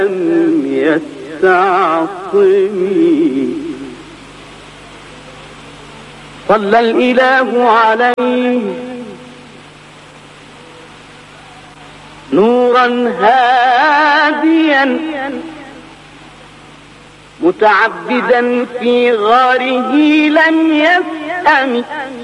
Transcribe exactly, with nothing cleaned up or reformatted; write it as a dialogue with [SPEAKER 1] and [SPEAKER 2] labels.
[SPEAKER 1] لم يستعصم. صلى الإله عليه نورا هاديا متعبدا في غاره لم يسأم.